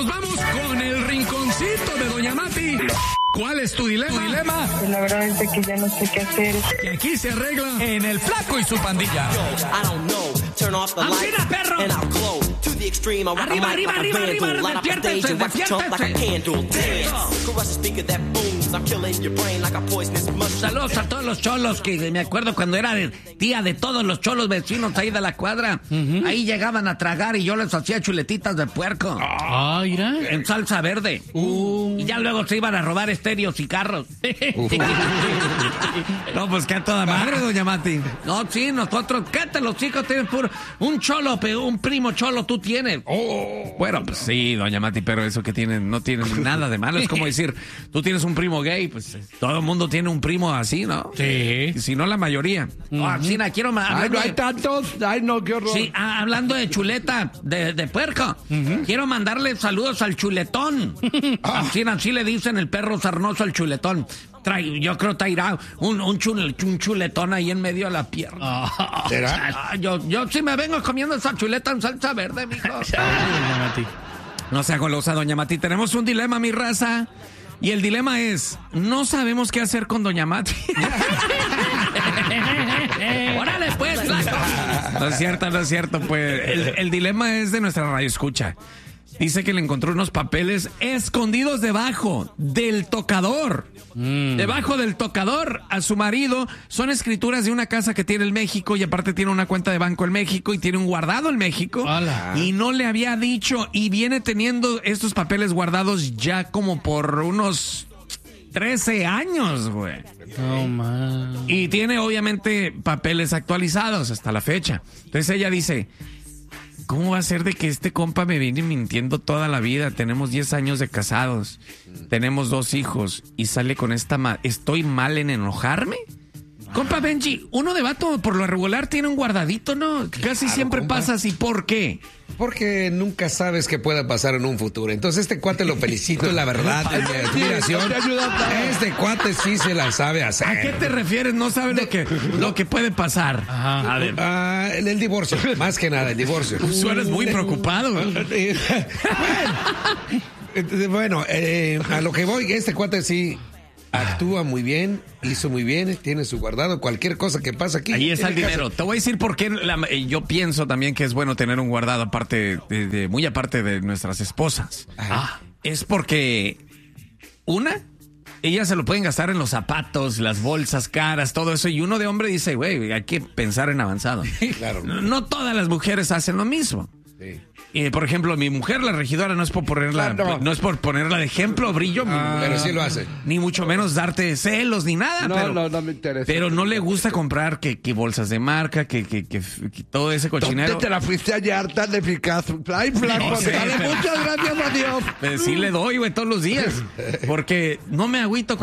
vamos con el rinconcito de Doña Mati. ¿Cuál es tu dilema? La verdad es de que ya no sé qué hacer. Que aquí se arregla En El Flaco y su pandilla. ¡Ancina, perro! Arriba, despiértense. Saludos a todos los cholos, que me acuerdo cuando era día de todos los cholos vecinos ahí de la cuadra. Ahí llegaban a tragar y yo les hacía chuletitas de puerco. Mira. En salsa verde. Y ya luego se iban a robar estéreos y carros. No, pues que a toda madre, Doña Mati. No, sí, nosotros, cállate, los chicos tienen puro... Un cholo, un primo cholo tú tienes. Bueno, pues sí, Doña Mati, pero eso que tienen, no tienen nada de malo. Es como decir, tú tienes un primo gay, pues todo el mundo tiene un primo así, ¿no? Sí. Si no, la mayoría. China, quiero más. Ay, no hay tantos. Ay, no, qué horror. Sí, hablando de chuleta, de puerco, quiero mandarle saludos al chuletón. Así le dicen el perro sarnoso al chuletón. Yo creo que traerá un chuletón ahí en medio de la pierna. ¿Será? Yo sí me vengo comiendo esa chuleta en salsa verde, mijo. Doña Mati. No sea golosa, Doña Mati. Tenemos un dilema, mi raza. Y el dilema es, no sabemos qué hacer con Doña Mati. ¡Órale, pues, flaco! No es cierto, pues. El dilema es de nuestra radio escucha. Dice que le encontró unos papeles escondidos debajo del tocador. Debajo del tocador a su marido. Son escrituras de una casa que tiene en México y aparte tiene una cuenta de banco en México y tiene un guardado en México. ¡Hala! Y no le había dicho y viene teniendo estos papeles guardados ya como por unos 13 años, güey. No, man. Y tiene obviamente papeles actualizados hasta la fecha. Entonces ella dice... ¿Cómo va a ser de que este compa me viene mintiendo toda la vida? Tenemos 10 años de casados, tenemos 2 hijos y sale con esta... ¿Estoy mal en enojarme? Compa Benji, uno de vato por lo regular tiene un guardadito, ¿no? Casi siempre compa. pasa así. ¿Por qué? Porque nunca sabes qué pueda pasar en un futuro. Entonces este cuate lo felicito, la verdad, en mi admiración. Este cuate sí se la sabe hacer. ¿A qué te refieres? No sabe lo que puede pasar. Ajá. A ver. El divorcio, más que nada, el divorcio. Suenas muy preocupado. Bueno, a lo que voy, este cuate sí actúa muy bien, hizo muy bien, tiene su guardado, cualquier cosa que pasa aquí. Ahí está el dinero. Te voy a decir por qué yo pienso también que es bueno tener un guardado aparte muy aparte de nuestras esposas. Es porque ellas se lo pueden gastar en los zapatos, las bolsas caras, todo eso. Y uno de hombre dice, güey, hay que pensar en avanzado. Claro. No todas las mujeres hacen lo mismo. Sí. Por ejemplo, mi mujer, la regidora, no es por ponerla, no es por ponerla de ejemplo, brillo, Pero sí lo hace. ni mucho menos darte celos ni nada. No me interesa. Pero no le gusta comprar que bolsas de marca, que todo ese cochinero. ¿Dónde te la fuiste ayer tan eficaz? Ay, flaco, No sé, dale pero- muchas gracias a Dios. Pues sí le doy, güey, todos los días. Porque no me agüito